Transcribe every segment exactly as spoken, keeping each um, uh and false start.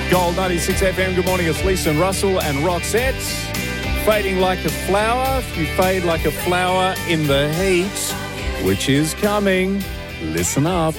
Gold ninety-six F M. Good morning. It's Lisa and Russell and Roxette. Fading like a flower. You fade like a flower in the heat, which is coming. Listen up.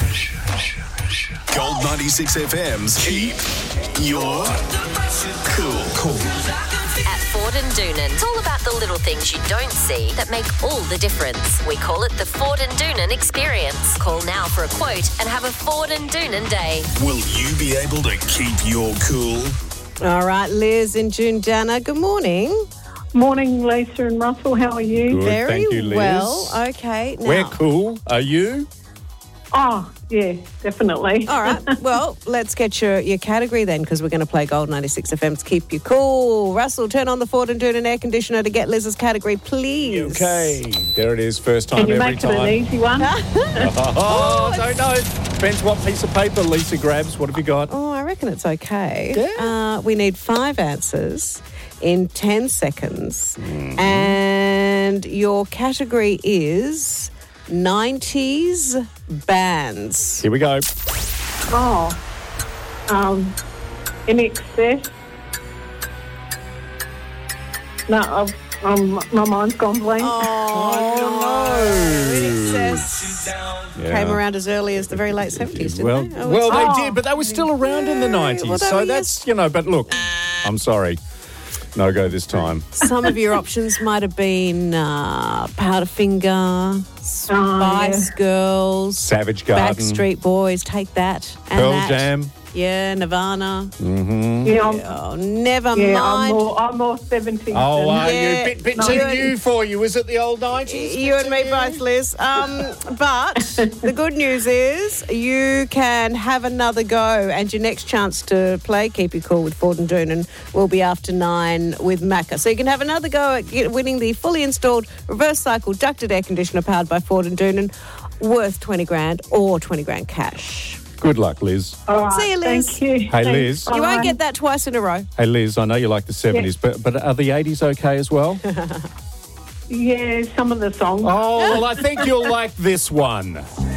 Gold ninety-six F M's Keep Your Cool. Cool. At Ford and Doonan, it's all about the little things you don't see that make all the difference. We call it the Ford and Doonan experience. Call now for a quote and have a Ford and Doonan day. Will you be able to keep your cool? All right, Liz in Jundana, good morning. Morning, Lisa and Russell. How are you? Good, Very thank you, Liz. well. Okay. Now, We're cool. Are you? Oh, yeah, definitely. All right. Well, let's get your, your category then, because we're going to play Gold ninety-six F M's Keep You Cool. Russell, turn on the Ford and Doonan air conditioner to get Liz's category, please. Okay. There it is. First time Can you every make time. it an easy one? Oh, I don't know. Depends what piece of paper Lisa grabs. What have you got? Oh, I reckon it's okay. Yeah. Uh, we need five answers in ten seconds. Mm. And your category is nineties bands. Here we go. Oh, um, in excess. No, I've, um, my mind's gone blank. Oh, no. In excess. Yeah. Came around as early as the very late seventies, didn't Well, they? Oh, well, it's- they did, but they were still around in the nineties. well, they so were, that's, you know, but look, I'm sorry. No go this time. Some of your options might have been uh, Powderfinger, Spice yeah. Girls, Savage Garden. Backstreet Boys, take that. And Pearl that. Jam. Yeah, Nirvana. Mm-hmm. Yeah, I'm, Oh, never yeah, I'm mind. more, I'm more seventies. Oh, than- are Yeah. you? Bit, bit No. too new for you. Is it the old nineties? You and me both, Liz. Um, but the good news is you can have another go, and your next chance to play Keep You Cool with Ford and Doonan will be after nine with Macca. So you can have another go at get, winning the fully installed reverse cycle ducted air conditioner powered by Ford and Doonan, worth twenty grand or twenty grand cash. Good luck, Liz. All right, See you, Liz. Thank you. Hey, Thanks. Liz. You won't Bye. get that twice in a row. Hey, Liz, I know you like the seventies, but, but are the eighties okay as well? Yeah, some of the songs. Oh, well, I think you'll like this one.